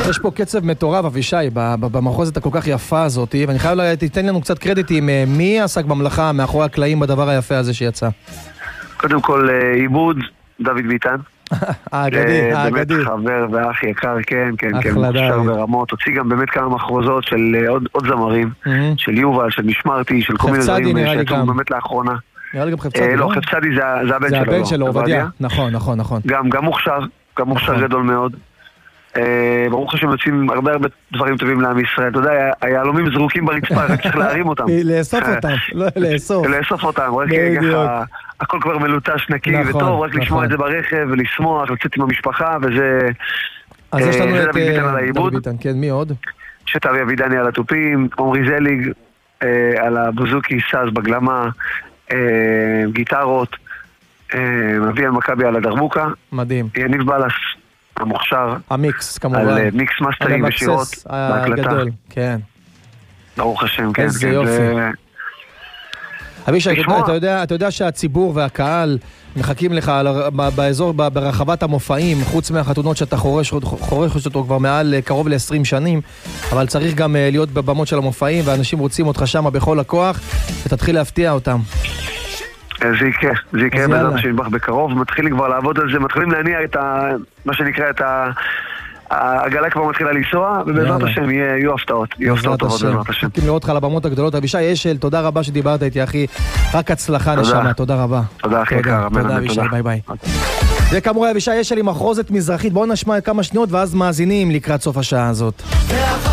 יש פה קצב מטורף, אבישי, במחוזת הכל כך יפה הזאת, ואני חייב תיתן לנו קצת קרדיטים, מי עסק במלאכה מאחורי הקלעים בדבר היפה הזה שיצא? קודם כל, עיבוד, דוד ביטן. האגדי. באמת חבר ואח יקר, כן, אחלה מוכשר ברמות, הוציא גם באמת כמה מחרוזות של עוד זמרים, של יובל, של משמרתי, של כל מיני דברים שיצאו באמת לאחרונה. נראה לי גם חפצדי, לא, חפצדי זה הבן שלו. זה הבן שלו, עובדיה. נכון. גם מוכשר גדול מאוד. ברוך השם יוצאים הרבה דברים טובים לעם ישראל. אתה יודע, היהלומים זרוקים ברצפה, רק צריך להרים אותם. לאסוף אותם, לא לאסוף. לאסוף אותם, רק ככה, הכל כבר מלוטש נקי וטוב, רק לשמוע את זה ברכב ולשמוח, לצאת עם המשפחה, וזה... אז יש לנו את דוד ביטן על העיבוד. כן, מי עוד? שטבי אבידני על התופים, עומרי זליג על הבוזוקי, סאז בגלמה, גיטרות, אביאל מכבי על הדרבוקה. מדהים. יניב בלס, המוכשר. המיקס, כמובן. על מיקס מאסטרים ושירות בהקלטה. כן. ברוך השם, כן. איזה יופי. אבישי, אתה יודע שהציבור והקהל מחכים לך באזור, ברחבת המופעים, חוץ מהחתונות שאתה חורש אותו כבר מעל קרוב ל-20 שנים, אבל צריך גם להיות בבמות של המופעים, ואנשים רוצים אותך שם בכל הכוח, ותתחיל להפתיע אותם. זה יקרה בעזרת שנדבח בקרוב, מתחילים כבר לעבוד על זה, מתחילים להניע את מה שנקרא את העגלה כבר מתחילה לנסוע, ובעזרת השם יהיו הפתעות, טובות בעזרת השם. חכים לראות לך על הבמות הגדולות. אבישי אשל, תודה רבה שדיברת איתי אחי, רק הצלחה נשמה, תודה רבה. תודה אחי יקר, תודה אבישי, ביי ביי. זה כאמור אבישי אשל עם מחרוזת מזרחית, בואו נשמע כמה שניות ואז מאזינים לקראת סוף השעה הזאת.